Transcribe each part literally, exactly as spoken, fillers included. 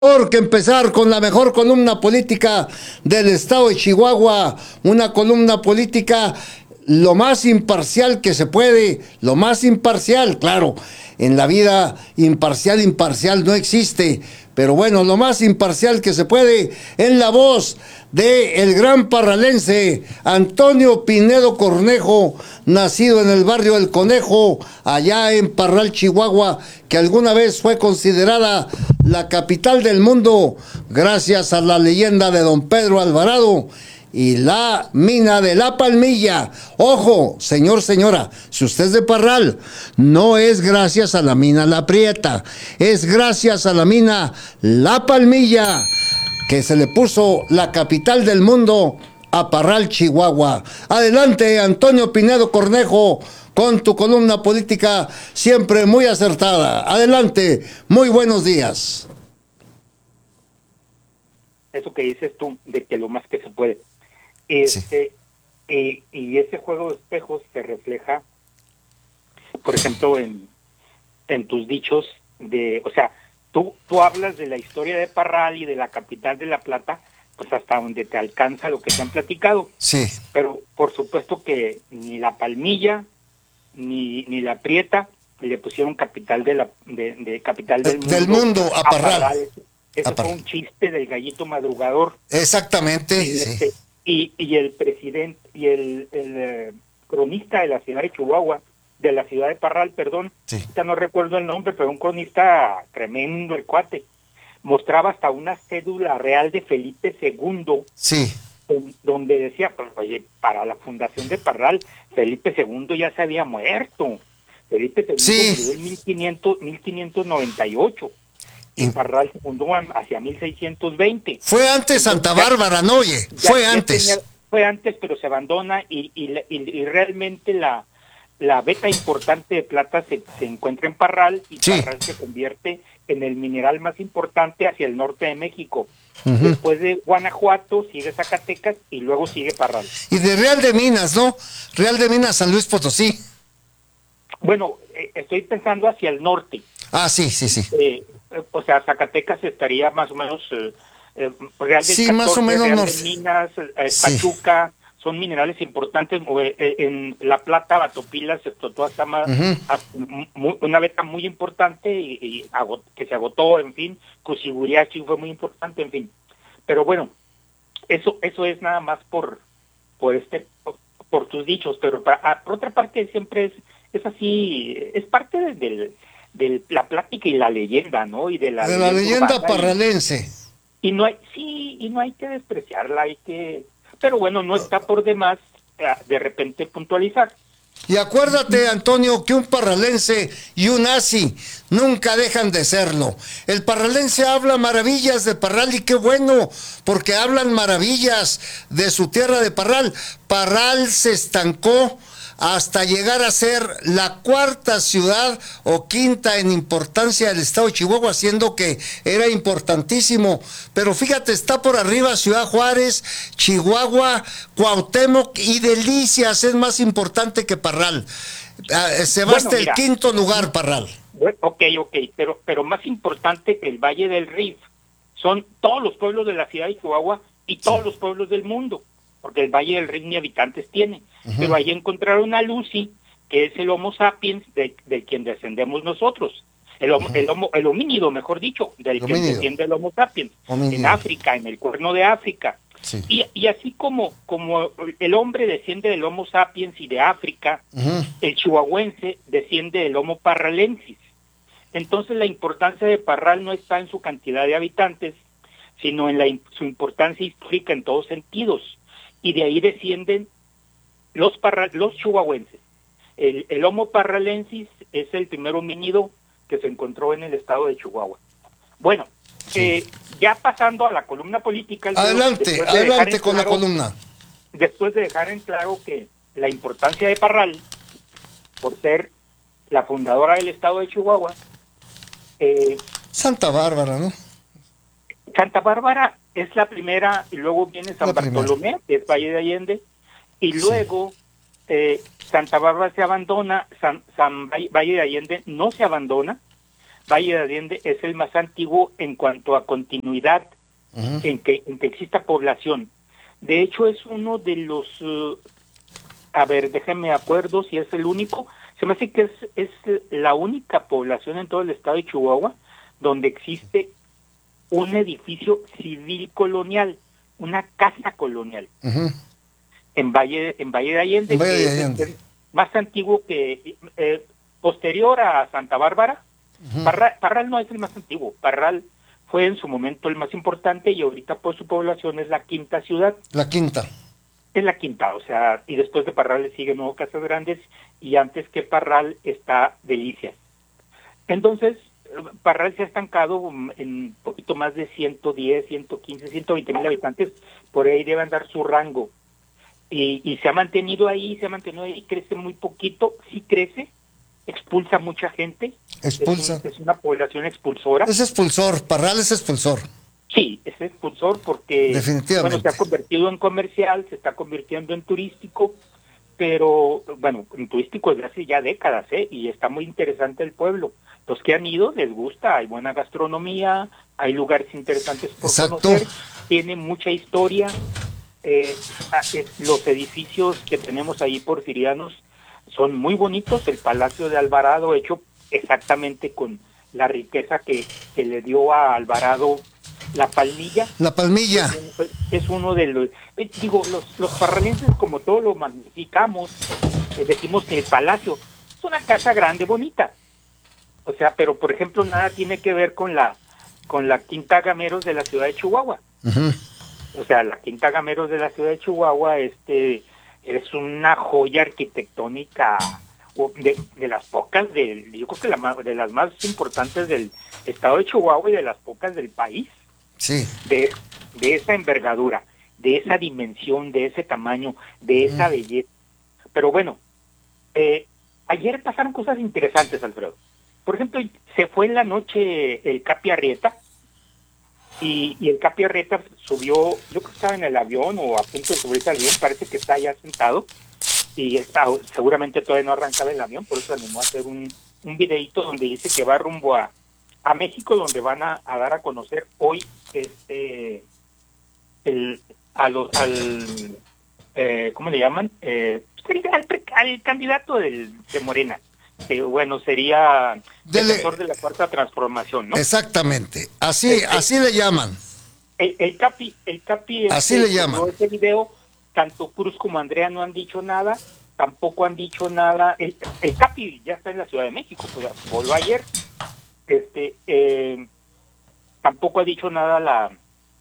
Mejor que empezar con la mejor columna política del estado de Chihuahua, una columna política lo más imparcial que se puede, lo más imparcial, claro, en la vida imparcial, imparcial no existe, pero bueno, lo más imparcial que se puede en la voz de el gran parralense Antonio Pinedo Cornejo, nacido en el barrio El Conejo, allá en Parral, Chihuahua, que alguna vez fue considerada la capital del mundo gracias a la leyenda de don Pedro Alvarado y la mina de La Palmilla. Ojo, señor, señora, si usted es de Parral, no es gracias a la mina La Prieta, es gracias a la mina La Palmilla que se le puso la capital del mundo a Parral, Chihuahua. Adelante, Antonio Pinedo Cornejo, con tu columna política siempre muy acertada. Adelante, muy buenos días. Eso que dices tú, de que lo más que se puede. Este, sí. eh, y ese juego de espejos se refleja, por ejemplo, en, en tus dichos de, o sea, tú, tú hablas de la historia de Parral y de la capital de La Plata, pues hasta donde te alcanza lo que te han platicado. Sí. Pero por supuesto que ni La Palmilla, ni, ni La Prieta le pusieron capital de la de, de capital del mundo, del mundo a Parral. A Parral. Eso a Parral. Fue un chiste del gallito madrugador. Exactamente. Y, sí. este, y, y el presidente y el, el eh, cronista de la ciudad de Chihuahua, de la ciudad de Parral, perdón, sí. ya no recuerdo el nombre, pero un cronista tremendo, el cuate, mostraba hasta una cédula real de Felipe segundo, sí. donde decía, pues, oye, para la fundación de Parral, Felipe segundo ya se había muerto. Felipe segundo sí. murió en mil quinientos, mil quinientos noventa y ocho. Y Parral se fundó hacia mil seiscientos veinte. Fue antes Santa Bárbara, ¿no? Oye, fue ya, antes. Ya tenía, fue antes, pero se abandona y, y, y, y realmente la, la beta importante de plata se, se encuentra en Parral y sí. Parral se convierte en el mineral más importante hacia el norte de México. Uh-huh. Después de Guanajuato sigue Zacatecas y luego sigue Parral. Y de Real de Minas, ¿no? Real de Minas, San Luis Potosí. Bueno, eh, estoy pensando hacia el norte. Ah, sí, sí, sí. Eh, o sea, Zacatecas estaría más o menos eh, eh, Real de sí, catorce, más o menos Real norte. de Minas, eh, sí. Pachuca, son minerales importantes. Eh, en La Plata, Batopilas, toda esta más, uh-huh. una beta muy importante y, y agot, que se agotó, en fin. Cusiburiachi fue muy importante, en fin. Pero bueno, eso eso es nada más por por este por, por tus dichos, pero para, por otra parte siempre es es así, es parte del de, de la plática y la leyenda, ¿no? Y de la, de la leyenda parralense. Y, y no hay, sí, y no hay que despreciarla, hay que, pero bueno, no está por demás de repente puntualizar. Y acuérdate, Antonio, que un parralense y un nazi nunca dejan de serlo. El parralense habla maravillas de Parral y qué bueno, porque hablan maravillas de su tierra de Parral. Parral se estancó hasta llegar a ser la cuarta ciudad o quinta en importancia del estado de Chihuahua, siendo que era importantísimo. Pero fíjate, está por arriba Ciudad Juárez, Chihuahua, Cuauhtémoc y Delicias, es más importante que Parral. Uh, se va bueno, hasta mira, el quinto lugar, Parral. Bueno, ok, ok, pero, pero más importante que el Valle del Rift son todos los pueblos de la ciudad de Chihuahua y todos sí. los pueblos del mundo, porque el Valle del Rift ni habitantes tiene. Uh-huh. Pero ahí encontraron a Lucy, que es el Homo sapiens de, de quien descendemos nosotros. El, homo, uh-huh. el, homo, el homínido, mejor dicho, del que desciende el Homo sapiens. Homínido. En África, en el Cuerno de África. Sí. Y, y así como, como el hombre desciende del Homo sapiens y de África, uh-huh. el chihuahuense desciende del Homo parralensis. Entonces la importancia de Parral no está en su cantidad de habitantes, sino en la, su importancia histórica en todos sentidos. Y de ahí descienden los parra, los chihuahuenses. El, el Homo parralensis es el primer homínido que se encontró en el estado de Chihuahua. Bueno, sí. eh, ya pasando a la columna política. Adelante, de adelante con claro, la columna. Después de dejar en claro que la importancia de Parral, por ser la fundadora del estado de Chihuahua. Eh, Santa Bárbara, ¿no? Santa Bárbara es la primera, y luego viene San la Bartolomé, primera. que es Valle de Allende, y luego sí. eh, Santa Bárbara se abandona, San, San Valle de Allende no se abandona, Valle de Allende es el más antiguo en cuanto a continuidad, uh-huh. en que en que exista población. De hecho, es uno de los, uh, a ver, déjenme acuerdo si es el único, se me hace que es, es la única población en todo el estado de Chihuahua donde existe un edificio civil colonial, una casa colonial, uh-huh. en Valle en Valle de Allende, Valle de que Allende. Es, es más antiguo que, eh, posterior a Santa Bárbara. Uh-huh. Parral, Parral no es el más antiguo, Parral fue en su momento el más importante y ahorita por su población es la quinta ciudad. La quinta. Es la quinta, o sea, y después de Parral le sigue Nuevo Casas Grandes y antes que Parral está Delicias. Entonces, Parral se ha estancado en un poquito más de ciento diez, ciento quince, ciento veinte mil habitantes, por ahí debe andar su rango. Y, y se ha mantenido ahí, se ha mantenido ahí, crece muy poquito, sí crece, expulsa mucha gente. Expulsa. Es, un, es una población expulsora. Es expulsor, Parral es expulsor. Sí, es expulsor porque definitivamente. Bueno, se ha convertido en comercial, se está convirtiendo en turístico, pero bueno, en turístico desde hace ya décadas, ¿eh? Y está muy interesante el pueblo. Los que han ido les gusta, hay buena gastronomía, hay lugares interesantes por Exacto. conocer, tiene mucha historia. Eh, los edificios que tenemos ahí porfirianos son muy bonitos, el Palacio de Alvarado hecho exactamente con la riqueza que, que le dio a Alvarado la palmilla. La palmilla. Es, es uno de los, digo, los, los parralenses como todo lo magnificamos, eh, decimos que el palacio es una casa grande, bonita. O sea, pero por ejemplo nada tiene que ver con la con la Quinta Gameros de la ciudad de Chihuahua. Uh-huh. O sea, la Quinta Gameros de la ciudad de Chihuahua este es una joya arquitectónica de, de las pocas, de, yo creo que la, de las más importantes del estado de Chihuahua y de las pocas del país. Sí. De, de esa envergadura, de esa dimensión, de ese tamaño, de esa uh-huh. belleza. Pero bueno, eh, ayer pasaron cosas interesantes, Alfredo. Por ejemplo, se fue en la noche el Capi Arrieta, y, y el Capi Arrieta subió, yo creo que estaba en el avión o a punto de subirse al avión, parece que está ya sentado, y está, seguramente todavía no arrancaba el avión, por eso animó a hacer un, un videíto donde dice que va rumbo a, a México, donde van a, a dar a conocer hoy este el a los al eh, ¿cómo le llaman? Eh, al, al candidato del, de Morena, que bueno, sería defensor de la Cuarta Transformación, ¿no? Exactamente, así el, así el, le llaman. El, el Capi, el Capi así este, le llaman. Ese video, tanto Cruz como Andrea no han dicho nada, tampoco han dicho nada. El, el Capi ya está en la Ciudad de México, pues volvió ayer. Este, eh, tampoco ha dicho nada la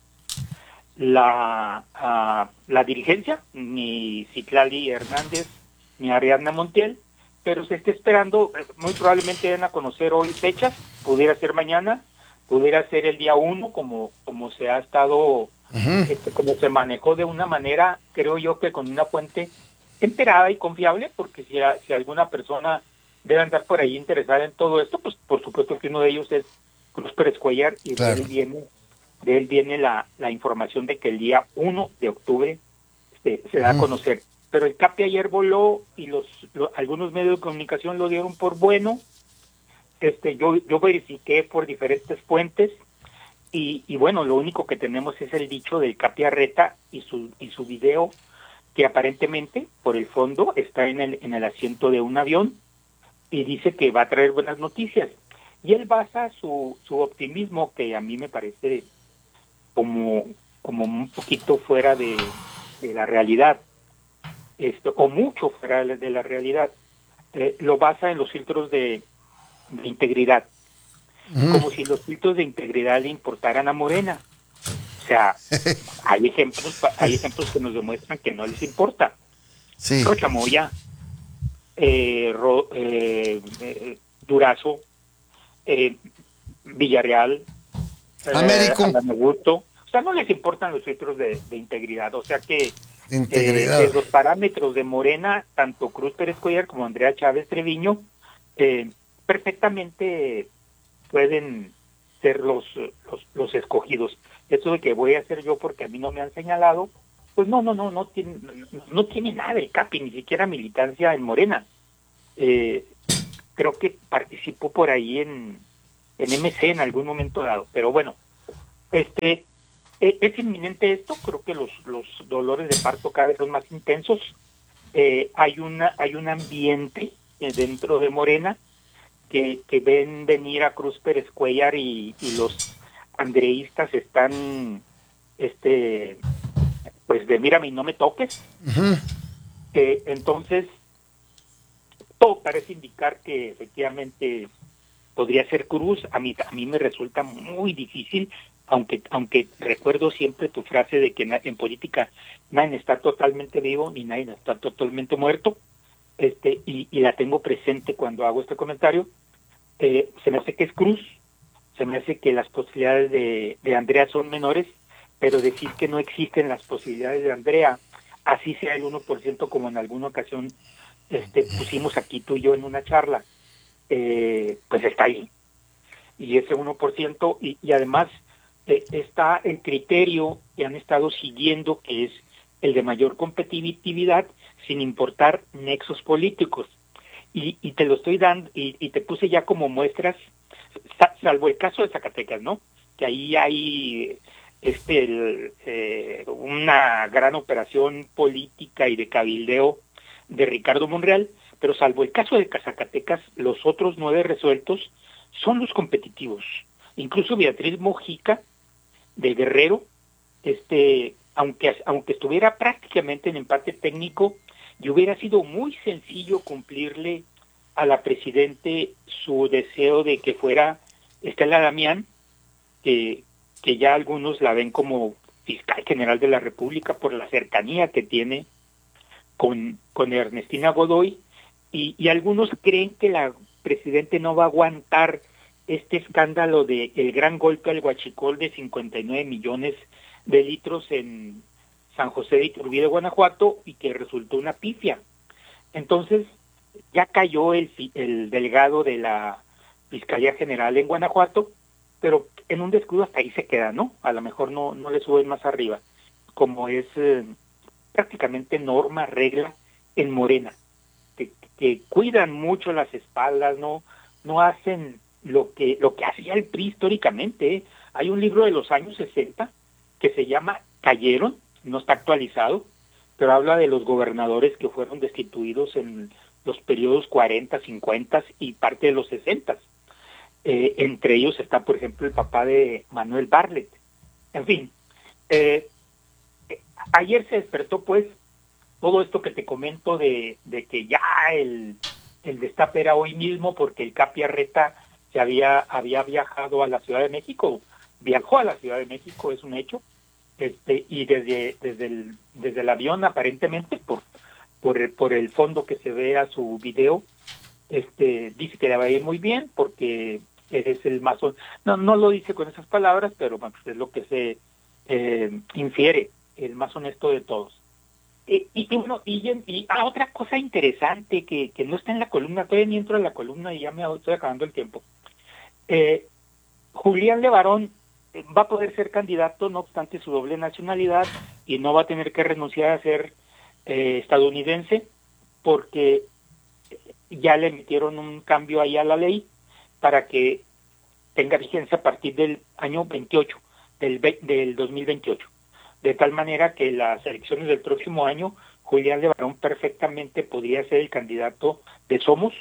la uh, la dirigencia, ni Citlali Hernández, ni Ariadna Montiel, pero se está esperando, muy probablemente van a conocer hoy fechas, pudiera ser mañana, pudiera ser el día uno, como como se ha estado, uh-huh. este, como se manejó de una manera, creo yo que con una fuente enterada y confiable, porque si, a, si alguna persona debe andar por ahí interesada en todo esto, pues por supuesto que uno de ellos es Cruz Pérez Cuellar, y claro. de él viene, de él viene la, la información de que el día uno de octubre este, se da uh-huh. a conocer. Pero el Capi ayer voló y los, los algunos medios de comunicación lo dieron por bueno. Este, yo yo verifiqué por diferentes fuentes y, y bueno, lo único que tenemos es el dicho del Capi Arrieta y su y su video, que aparentemente por el fondo está en el en el asiento de un avión y dice que va a traer buenas noticias. Y él basa su su optimismo, que a mí me parece como como un poquito fuera de, de la realidad. Esto, o mucho fuera de la realidad, eh, lo basa en los filtros de, de integridad, mm. como si los filtros de integridad le importaran a Morena. O sea, hay ejemplos hay ejemplos que nos demuestran que no les importa. Sí. Rocha Moya, eh, Ro, eh, eh, Durazo, eh, Villarreal, Américo. Eh, Gusto. O sea, no les importan los filtros de, de integridad. O sea que Integridad. Eh, de los parámetros de Morena, tanto Cruz Pérez Cuellar como Andrea Chávez Treviño, eh, perfectamente pueden ser los, los los escogidos. Eso de que voy a hacer yo porque a mí no me han señalado, pues no, no, no, no tiene, no, no tiene nada el Capi, ni siquiera militancia en Morena. Eh, creo que participó por ahí en, en M C en algún momento dado. Pero bueno, este eh, es inminente esto, creo que los, los dolores de parto cada vez son más intensos. Eh, hay una hay un ambiente eh, dentro de Morena que, que ven venir a Cruz Pérez Cuellar y, y los andreístas están este pues de mírame y no me toques. Uh-huh. Eh, entonces todo parece indicar que efectivamente podría ser Cruz. A mí a mí me resulta muy difícil, aunque aunque recuerdo siempre tu frase de que en, en política nadie está totalmente vivo ni nadie está totalmente muerto, este y, y la tengo presente cuando hago este comentario. Eh, se me hace que es Cruz, se me hace que las posibilidades de, de Andrea son menores, pero decir que no existen las posibilidades de Andrea, así sea el uno por ciento como en alguna ocasión este pusimos aquí tú y yo en una charla, eh, pues está ahí. Y ese uno por ciento, y, y además eh, está el criterio que han estado siguiendo, que es el de mayor competitividad sin importar nexos políticos. Y, y te lo estoy dando, y, y te puse ya como muestras, salvo el caso de Zacatecas, ¿no? Que ahí hay este el, eh, una gran operación política y de cabildeo de Ricardo Monreal, pero salvo el caso de Zacatecas, los otros nueve resueltos son los competitivos. Incluso Beatriz Mojica, de Guerrero, este, aunque, aunque estuviera prácticamente en empate técnico, y hubiera sido muy sencillo cumplirle a la Presidente su deseo de que fuera Estela Damián, que, que ya algunos la ven como fiscal general de la República por la cercanía que tiene con, con Ernestina Godoy, y, y algunos creen que la Presidente no va a aguantar este escándalo de el gran golpe al huachicol de cincuenta y nueve millones de litros en San José de Iturbide, Guanajuato, y que resultó una pifia. Entonces, ya cayó el, el delegado de la Fiscalía General en Guanajuato, pero en un descuido hasta ahí se queda, ¿no? A lo mejor no, no le suben más arriba, como es eh, prácticamente norma, regla en Morena, que, que cuidan mucho las espaldas, no, no hacen lo que, lo que hacía el P R I históricamente, ¿eh? Hay un libro de los años sesenta que se llama Cayeron, no está actualizado, pero habla de los gobernadores que fueron destituidos en los periodos cuarenta, cincuenta y parte de los sesenta. Eh, entre ellos está, por ejemplo, el papá de Manuel Bartlett. En fin, eh, ayer se despertó, pues, todo esto que te comento de, de que ya el, el destape era hoy mismo, porque el Capi Arreta se había, había viajado a la Ciudad de México, viajó a la Ciudad de México, es un hecho. Este, y desde desde el desde el avión, aparentemente por por el, por el fondo que se ve a su video, este dice que le va a ir muy bien porque eres el más, no no lo dice con esas palabras, pero bueno, es lo que se eh, infiere, el más honesto de todos. Y, y bueno, y, y ah, otra cosa interesante que, que no está en la columna, todavía ni entro en la columna y ya me estoy acabando el tiempo. Eh, Julián Levarón va a poder ser candidato, no obstante su doble nacionalidad, y no va a tener que renunciar a ser eh, estadounidense, porque ya le emitieron un cambio ahí a la ley para que tenga vigencia a partir del año veintiocho, del, del dos mil veintiocho. De tal manera que las elecciones del próximo año, Julián Levarón perfectamente podría ser el candidato de Somos.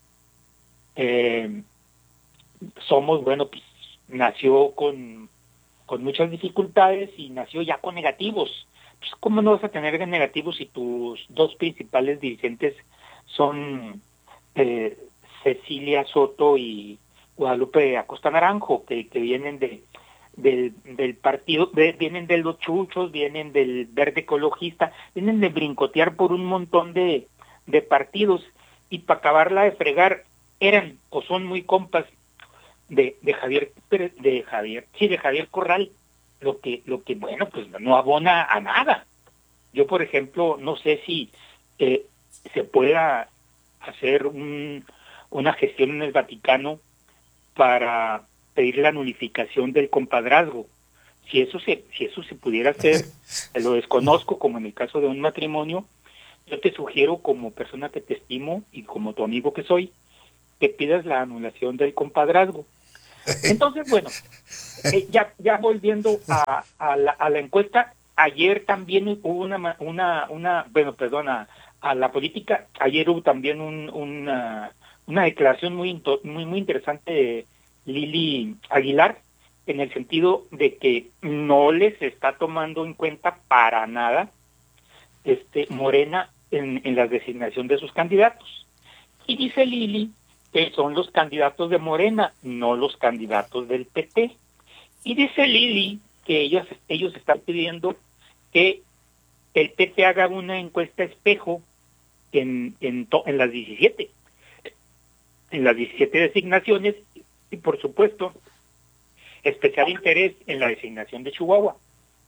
Eh, Somos, bueno, pues nació con, con muchas dificultades y nació ya con negativos. Pues, ¿cómo no vas a tener negativos si tus dos principales dirigentes son eh, Cecilia Soto y Guadalupe Acosta Naranjo, que, que vienen de del, del partido, de, vienen de los chuchos, vienen del verde ecologista, vienen de brincotear por un montón de, de partidos, y para acabarla de fregar eran o son muy compas de, de Javier de Javier sí de Javier Corral, lo que lo que bueno, pues no abona a nada. Yo, por ejemplo, no sé si eh, se pueda hacer un, una gestión en el Vaticano para pedir la nulificación del compadrazgo. Si eso se si eso se pudiera hacer, lo desconozco, como en el caso de un matrimonio. Yo te sugiero, como persona que te estimo y como tu amigo que soy, que pidas la anulación del compadrazgo. Entonces, bueno, eh, ya ya volviendo a, a, la, a la encuesta, ayer también hubo una, una, una bueno, perdona, a la política, ayer hubo también un, una, una declaración muy, muy, muy interesante de Lili Aguilar, en el sentido de que no les está tomando en cuenta para nada este Morena en, en la designación de sus candidatos. Y dice Lili que son los candidatos de Morena, no los candidatos del P T. Y dice Lili que ellos, ellos están pidiendo que el P T haga una encuesta espejo en, en, to, en las diecisiete, en las diecisiete designaciones, y por supuesto, especial interés en la designación de Chihuahua.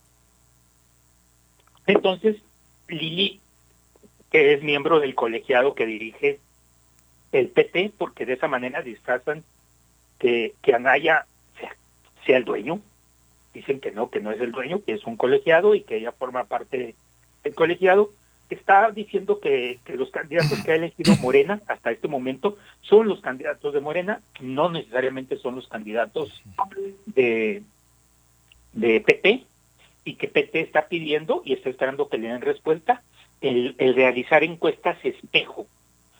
Entonces, Lili, que es miembro del colegiado que dirige el P T, porque de esa manera disfrazan que, que Anaya sea, sea el dueño, dicen que no, que no es el dueño, que es un colegiado y que ella forma parte del colegiado, está diciendo que, que los candidatos que ha elegido Morena hasta este momento son los candidatos de Morena, no necesariamente son los candidatos de, de P T, y que P T está pidiendo y está esperando que le den respuesta el, el realizar encuestas espejo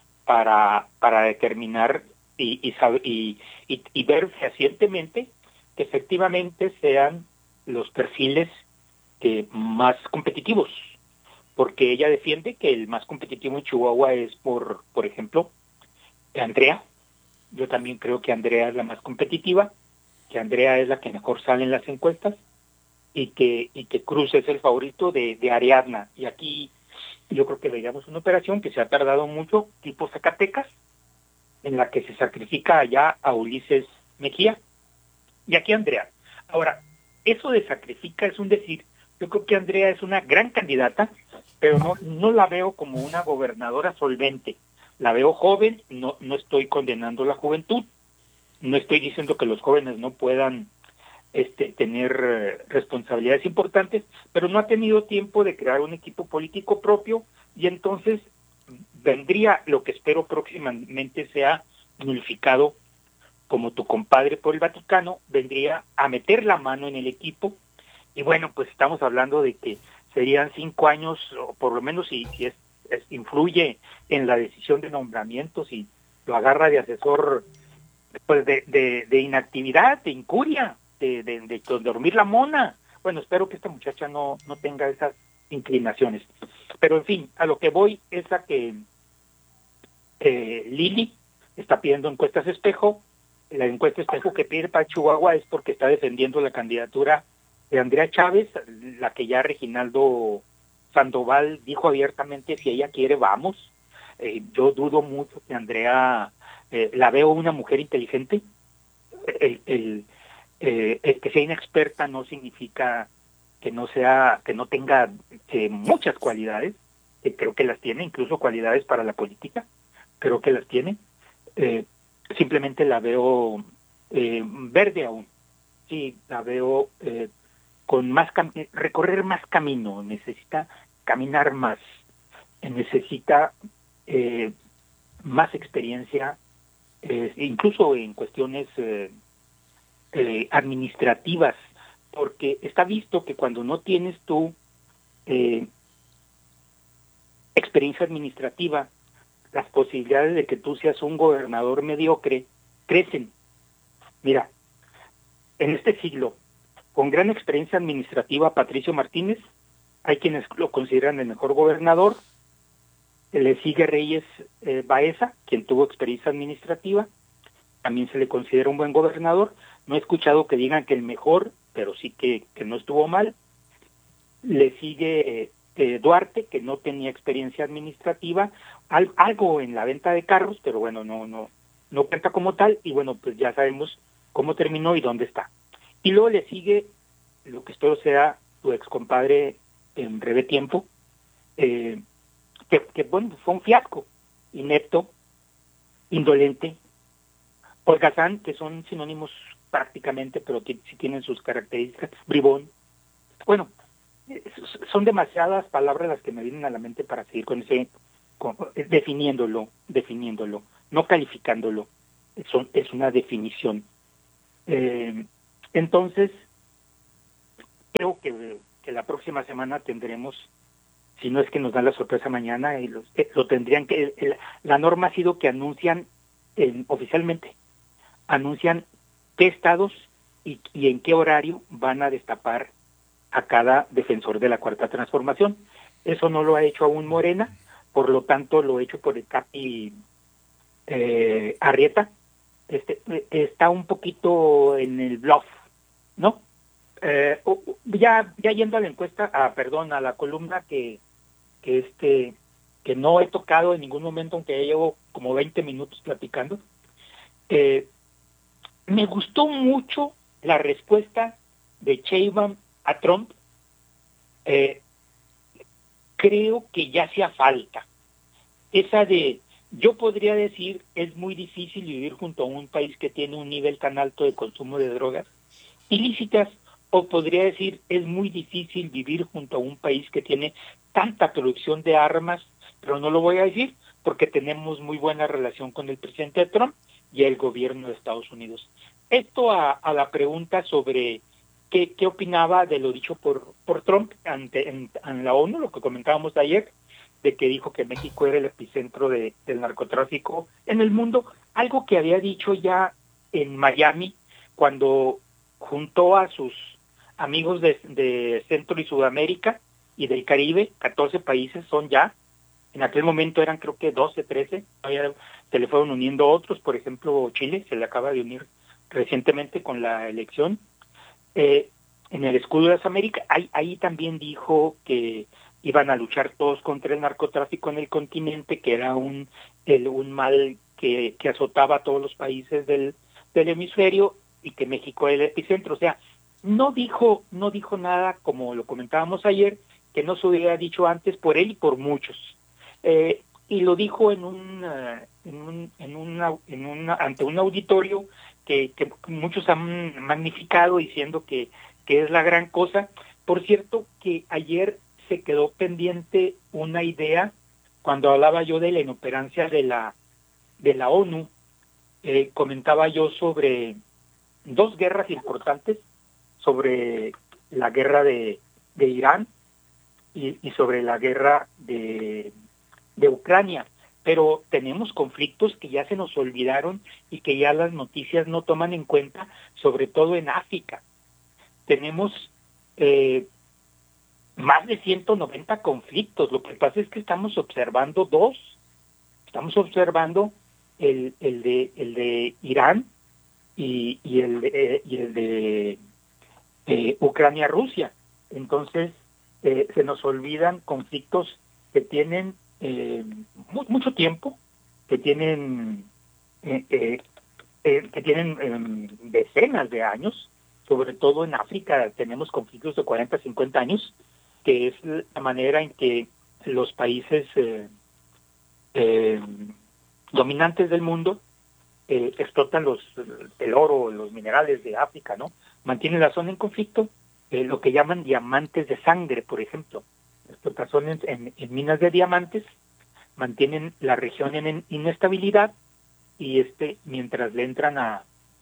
para para determinar y y, y, y, y ver fehacientemente que efectivamente sean los perfiles que más competitivos, porque ella defiende que el más competitivo en Chihuahua es por por ejemplo Andrea. Yo también creo que Andrea es la más competitiva, que Andrea es la que mejor sale en las encuestas, y que y que Cruz es el favorito de, de Ariadna. Y aquí yo creo que veíamos una operación que se ha tardado mucho, tipo Zacatecas, en la que se sacrifica allá a Ulises Mejía y aquí a Andrea. Ahora, eso de sacrifica es un decir. Yo creo que Andrea es una gran candidata, pero no no la veo como una gobernadora solvente. La veo joven, no no estoy condenando la juventud, no estoy diciendo que los jóvenes no puedan este tener eh, responsabilidades importantes, pero no ha tenido tiempo de crear un equipo político propio, y entonces vendría lo que espero próximamente sea nulificado como tu compadre por el Vaticano, vendría a meter la mano en el equipo. Y bueno, pues estamos hablando de que serían cinco años, o por lo menos si, si es, es, influye en la decisión de nombramientos y lo agarra de asesor, pues de, de, de inactividad, de incuria, de, de, de, de dormir la mona. Bueno, espero que esta muchacha no, no tenga esas inclinaciones. Pero en fin, a lo que voy es a que eh, Lili está pidiendo encuestas espejo. La encuesta espejo que pide para Chihuahua es porque está defendiendo la candidatura de Andrea Chávez, la que ya Reginaldo Sandoval dijo abiertamente, si ella quiere, vamos. Eh, yo dudo mucho que Andrea, eh, la veo una mujer inteligente. El, el, eh, el que sea inexperta no significa que no sea, que no tenga eh, muchas cualidades, que creo que las tiene, incluso cualidades para la política, creo que las tiene. Eh, simplemente la veo eh, verde aún, sí, la veo eh, con más cam- recorrer más camino, necesita caminar más, necesita eh, más experiencia, eh, incluso en cuestiones eh, eh, administrativas, porque está visto que cuando no tienes tú eh, experiencia administrativa, las posibilidades de que tú seas un gobernador mediocre crecen. Mira, en este siglo, con gran experiencia administrativa, Patricio Martínez, hay quienes lo consideran el mejor gobernador. Le sigue Reyes eh, Baeza, quien tuvo experiencia administrativa, también se le considera un buen gobernador. No he escuchado que digan que el mejor, pero sí que, que no estuvo mal. Le sigue eh, eh, Duarte, que no tenía experiencia administrativa, al, algo en la venta de carros, pero bueno, no no no cuenta como tal, y bueno, pues ya sabemos cómo terminó y dónde está. Y luego le sigue lo que espero sea tu ex compadre en breve tiempo, eh, que, que bueno, fue un fiasco, inepto, indolente, holgazán, que son sinónimos prácticamente, pero que sí tienen sus características, bribón. Bueno, son demasiadas palabras las que me vienen a la mente para seguir con ese, con, definiéndolo, definiéndolo, no calificándolo, son, es una definición. Eh, entonces, creo que, que la próxima semana tendremos, si no es que nos dan la sorpresa mañana, y los, eh, lo tendrían que, el, la norma ha sido que anuncian eh, oficialmente, anuncian qué estados y, y en qué horario van a destapar a cada defensor de la Cuarta Transformación. Eso no lo ha hecho aún Morena, por lo tanto lo hecho por el Capi eh, Arrieta. Este, está un poquito en el bluff, ¿no? Eh, ya ya yendo a la encuesta, ah, perdón, a la columna que que este que no he tocado en ningún momento, aunque ya llevo como veinte minutos platicando. Eh, me gustó mucho la respuesta de Sheinbaum a Trump. Eh, creo que ya hacía falta esa de, yo podría decir, es muy difícil vivir junto a un país que tiene un nivel tan alto de consumo de drogas ilícitas, o podría decir, es muy difícil vivir junto a un país que tiene tanta producción de armas, pero no lo voy a decir porque tenemos muy buena relación con el presidente Trump y el gobierno de Estados Unidos. Esto a, a la pregunta sobre qué, qué opinaba de lo dicho por, por Trump ante en, en la ONU, lo que comentábamos ayer, de que dijo que México era el epicentro de, del narcotráfico en el mundo, algo que había dicho ya en Miami cuando juntó a sus amigos de, de Centro y Sudamérica y del Caribe, catorce países son ya, en aquel momento eran creo que doce, trece, se le fueron uniendo otros, por ejemplo Chile se le acaba de unir recientemente con la elección, eh, en el escudo de las Américas, ahí, ahí también dijo que iban a luchar todos contra el narcotráfico en el continente, que era un, el, un mal que, que azotaba a todos los países del, del hemisferio, y que México era el epicentro. O sea, no dijo, no dijo nada, como lo comentábamos ayer, que no se hubiera dicho antes por él y por muchos. Eh, y lo dijo en un, uh, en un, en una, en una, ante un auditorio que, que muchos han magnificado diciendo que, que es la gran cosa. Por cierto, que ayer se quedó pendiente una idea cuando hablaba yo de la inoperancia de la, de la ONU, eh, comentaba yo sobre dos guerras importantes, sobre la guerra de, de Irán y, y sobre la guerra de, de Ucrania, pero tenemos conflictos que ya se nos olvidaron y que ya las noticias no toman en cuenta, sobre todo en África. Tenemos eh, más de ciento noventa conflictos. Lo que pasa es que estamos observando dos. Estamos observando el, el de el de Irán y, y el de, eh, y el de eh, Ucrania-Rusia. Entonces eh, se nos olvidan conflictos que tienen eh, mu mucho tiempo, que tienen eh, eh, eh, que tienen eh, decenas de años. Sobre todo en África tenemos conflictos de cuarenta, cincuenta años, que es la manera en que los países eh, eh, dominantes del mundo eh, explotan los el oro, los minerales de África, ¿no? Mantienen la zona en conflicto, eh, lo que llaman diamantes de sangre, por ejemplo. Explotaciones en, en minas de diamantes mantienen la región en inestabilidad, y este mientras le entran a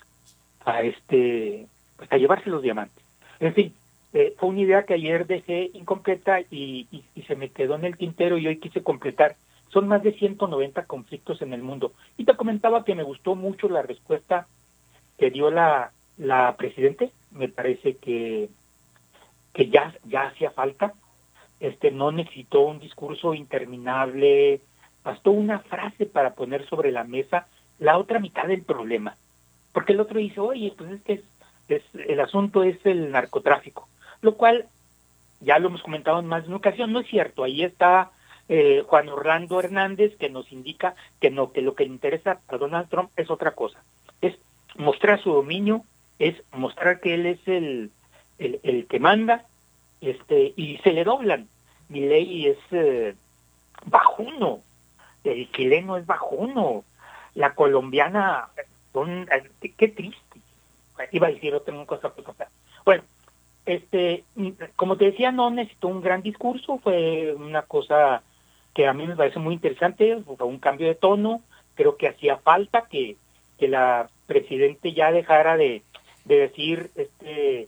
a este pues a llevarse los diamantes. En fin, eh, fue una idea que ayer dejé incompleta y, y, y se me quedó en el tintero y hoy quise completar. Son más de ciento noventa conflictos en el mundo. Y te comentaba que me gustó mucho la respuesta que dio la, la presidente. Me parece que, que ya, ya hacía falta. Este, no necesitó un discurso interminable, bastó una frase para poner sobre la mesa la otra mitad del problema. Porque el otro dice, oye, pues es que es, es, el asunto es el narcotráfico, lo cual ya lo hemos comentado en más de una ocasión, no es cierto. Ahí está eh, Juan Orlando Hernández, que nos indica que no, que lo que le interesa a Donald Trump es otra cosa, es mostrar su dominio, es mostrar que él es el, el, el que manda, este y se le doblan. Milei es eh, bajuno, el chileno es bajuno, la colombiana, son, eh, qué triste. Iba a decir otra cosa, pues, otra. Bueno, este, como te decía, no necesitó un gran discurso, fue una cosa que a mí me parece muy interesante, fue un cambio de tono. Creo que hacía falta que, que la presidente ya dejara de, de decir, este,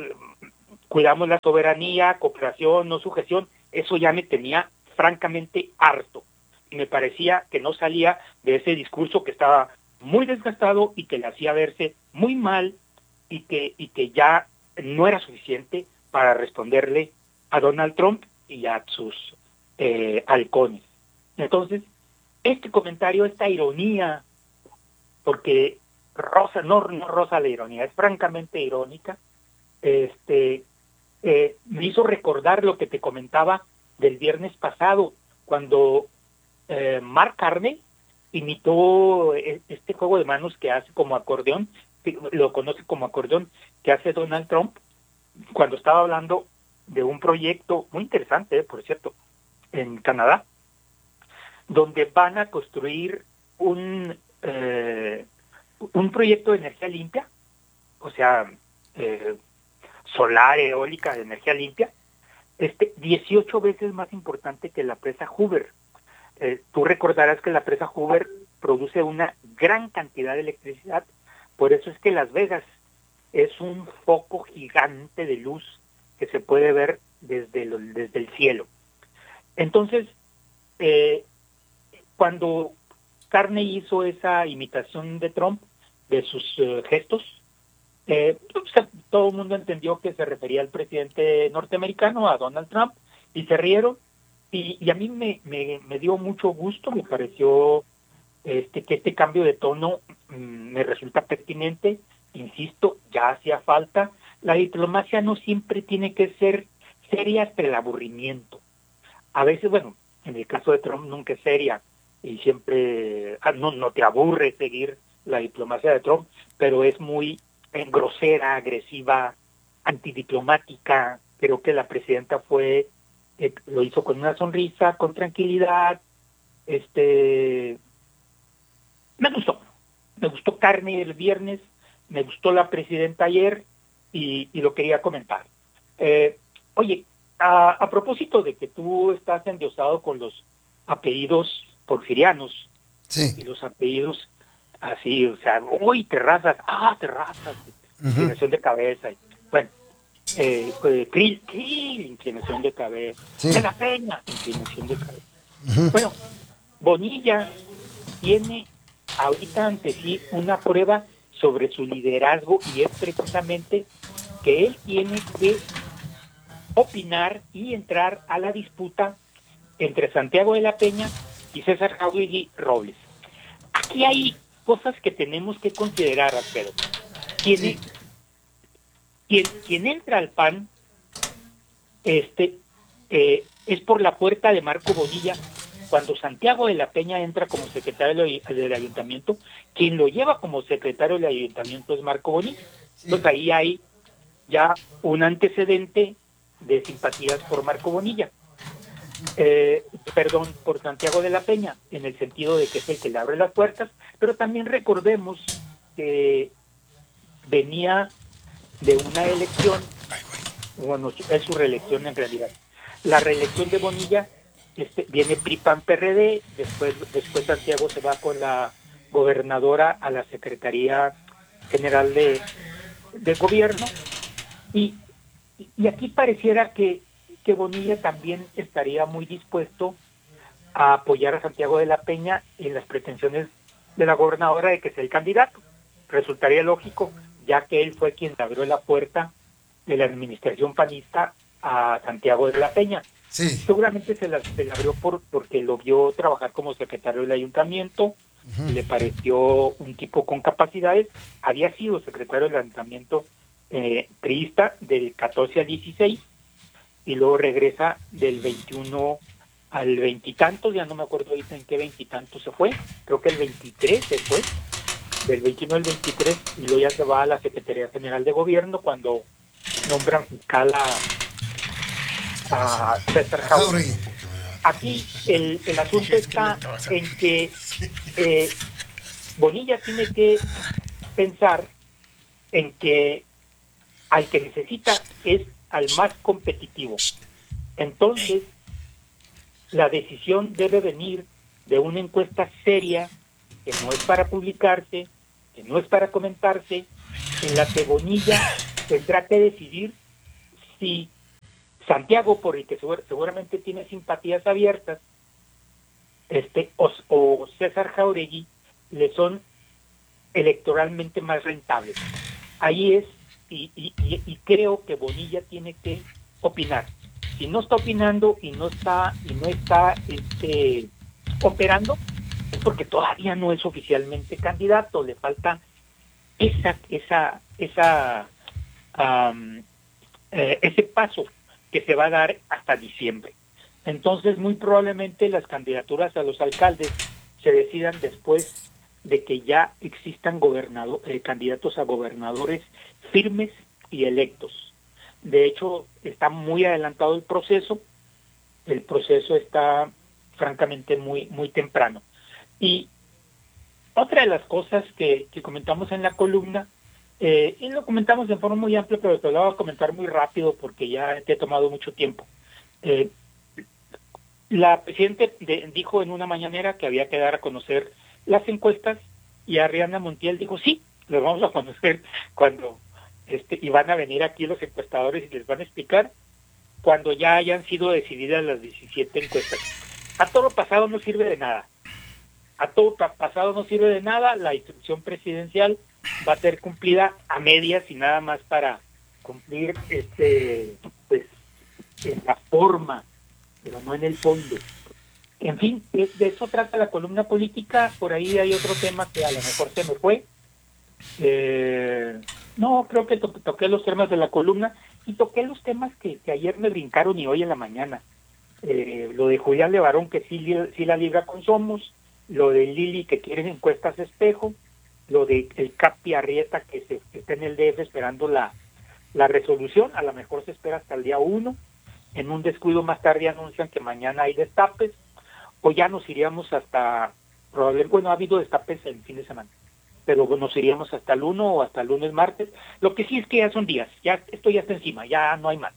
cuidamos la soberanía, cooperación, no sujeción, eso ya me tenía francamente harto. Y me parecía que no salía de ese discurso que estaba muy desgastado y que le hacía verse muy mal y que, y que ya no era suficiente para responderle a Donald Trump y a sus eh, halcones. Entonces, este comentario, esta ironía, porque rosa, no, no rosa la ironía, es francamente irónica, este, eh, me hizo recordar lo que te comentaba del viernes pasado, cuando eh, Mark Carney imitó este juego de manos que hace como acordeón, lo conoce como acordeón, que hace Donald Trump, cuando estaba hablando de un proyecto muy interesante, eh, por cierto, en Canadá, donde van a construir un eh, un proyecto de energía limpia, o sea, eh, solar, eólica, de energía limpia, este dieciocho veces más importante que la presa Hoover. Eh, tú recordarás que la presa Hoover produce una gran cantidad de electricidad, por eso es que Las Vegas es un foco gigante de luz que se puede ver desde, lo, desde el cielo. Entonces, eh, cuando Carney hizo esa imitación de Trump, de sus uh, gestos, eh, pues, todo el mundo entendió que se refería al presidente norteamericano, a Donald Trump, y se rieron, y, y a mí me, me, me dio mucho gusto, me pareció este que este cambio de tono mm, me resulta pertinente, insisto, ya hacía falta. La diplomacia no siempre tiene que ser seria hasta el aburrimiento. A veces, bueno, en el caso de Trump nunca es seria, y siempre no, no te aburre seguir la diplomacia de Trump, pero es muy eh, grosera, agresiva, antidiplomática. Creo que la presidenta fue, eh, lo hizo con una sonrisa, con tranquilidad. Este, me gustó, me gustó Carney el viernes, me gustó la presidenta ayer y, y lo quería comentar. Eh, oye, a, a propósito de que tú estás endiosado con los apellidos porfirianos, sí, y los apellidos así, o sea, uy, Terrazas, ah, Terrazas, uh-huh. Inclinación de cabeza, y, bueno, eh, eh, Krill, Krill, inclinación de cabeza, sí. De la Peña, inclinación de cabeza. Uh-huh. Bueno, Bonilla tiene ahorita ante sí una prueba sobre su liderazgo, y es precisamente que él tiene que opinar y entrar a la disputa entre Santiago de la Peña y César Jauregui Robles. Aquí hay cosas que tenemos que considerar, Alfredo. Quien, sí. quien, quien entra al P A N este, eh, es por la puerta de Marco Bonilla. Cuando Santiago de la Peña entra como secretario del ayuntamiento, quien lo lleva como secretario del ayuntamiento es Marco Bonilla. Sí. Entonces ahí hay ya un antecedente de simpatías por Marco Bonilla. Eh, perdón, por Santiago de la Peña, en el sentido de que es el que le abre las puertas, pero también recordemos que venía de una elección, bueno, es su reelección en realidad. La reelección de Bonilla este, viene P R I P A N P R D, después, después Santiago se va con la gobernadora a la Secretaría General de, de Gobierno, y, y aquí pareciera que que Bonilla también estaría muy dispuesto a apoyar a Santiago de la Peña en las pretensiones de la gobernadora de que sea el candidato. Resultaría lógico, ya que él fue quien abrió la puerta de la administración panista a Santiago de la Peña. Sí. Seguramente se la, se la abrió por, porque lo vio trabajar como secretario del ayuntamiento, uh-huh. Le pareció un tipo con capacidades, había sido secretario del ayuntamiento eh, priista del catorce al dieciséis, y luego regresa del veintiuno al veintitantos, ya no me acuerdo ahorita en qué veintitantos se fue, creo que el veintitrés se fue, del veintiuno al veintitrés, y luego ya se va a la Secretaría General de Gobierno cuando nombran fiscal a, a César Jauregui. Aquí el, el asunto está en que eh, Bonilla tiene que pensar en que al que necesita es al más competitivo. Entonces, la decisión debe venir de una encuesta seria, que no es para publicarse, que no es para comentarse, en la que Bonilla tendrá que decidir si Santiago, por el que segura, seguramente tiene simpatías abiertas, este o, o César Jáuregui le son electoralmente más rentables. Ahí es, y, y, y, y creo que Bonilla tiene que opinar. Si no está opinando y no está y no está este, operando, es porque todavía no es oficialmente candidato, le falta esa esa esa um, eh, ese paso que se va a dar hasta diciembre. Entonces, muy probablemente las candidaturas a los alcaldes se decidan después de que ya existan gobernador, eh, candidatos a gobernadores firmes y electos. De hecho, está muy adelantado el proceso. El proceso está, francamente, muy muy temprano. Y otra de las cosas que, que comentamos en la columna, eh, y lo comentamos de forma muy amplia, pero te lo voy a comentar muy rápido porque ya te he tomado mucho tiempo. Eh, la Presidenta de, dijo en una mañanera que había que dar a conocer las encuestas y Ariadna Montiel dijo, sí, los vamos a conocer cuando, este, y van a venir aquí los encuestadores y les van a explicar cuando ya hayan sido decididas las diecisiete encuestas. A todo lo pasado no sirve de nada. A todo pasado no sirve de nada, la instrucción presidencial va a ser cumplida a medias y nada más para cumplir este pues en la forma, pero no en el fondo. En fin, de, de eso trata la columna política. Por ahí hay otro tema que a lo mejor se me fue. Eh, no, creo que to toqué los temas de la columna y toqué los temas que, que ayer me brincaron y hoy en la mañana. Eh, lo de Julián Levarón, que sí, sí la libra con Somos, lo de Lili, que quieren encuestas espejo, lo de el Capi Arrieta, que, se, que está en el D F esperando la, la resolución, a lo mejor se espera hasta el día uno, en un descuido más tarde anuncian que mañana hay destapes, o ya nos iríamos hasta, probablemente, bueno, ha habido destapes el fin de semana, pero nos iríamos hasta el uno o hasta el lunes, martes. Lo que sí es que ya son días, ya esto ya está encima, ya no hay más.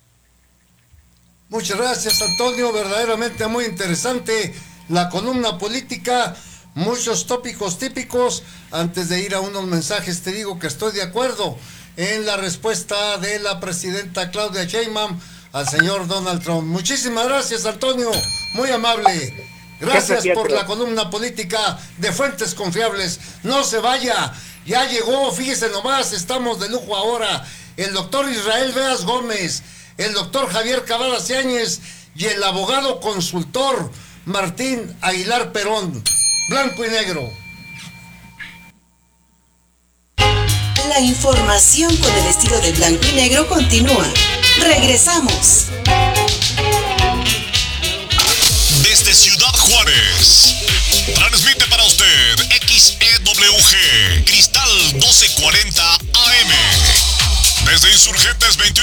Muchas gracias, Antonio, verdaderamente muy interesante la columna política, muchos tópicos típicos. Antes de ir a unos mensajes te digo que estoy de acuerdo en la respuesta de la presidenta Claudia Sheinbaum al señor Donald Trump. Muchísimas gracias, Antonio, muy amable. Gracias por la columna política de Fuentes Confiables. No se vaya, ya llegó, fíjese nomás, estamos de lujo ahora. El doctor Israel Beas Gómez, el doctor Javier Cavada Ciáñez y el abogado consultor Martín Aguilar Perón. Blanco y negro. La información con el estilo de blanco y negro continúa. Regresamos. Desde Ciudad Juárez, transmite para usted X E W G Cristal doce cuarenta A M. Desde Insurgentes veintiuno